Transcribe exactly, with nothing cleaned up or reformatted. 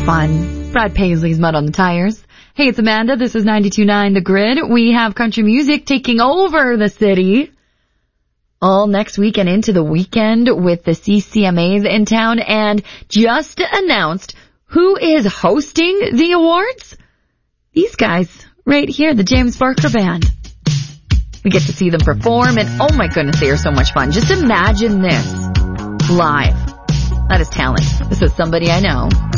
fun. Brad Paisley's Mud on the Tires. Hey, it's Amanda. This is ninety-two point nine The Grid. We have country music taking over the city all next week and into the weekend with the C C M As in town, and just announced who is hosting the awards. These guys right here, the James Barker Band. We get to see them perform, and oh my goodness, they are so much fun. Just imagine this live. That is talent. This is somebody I know.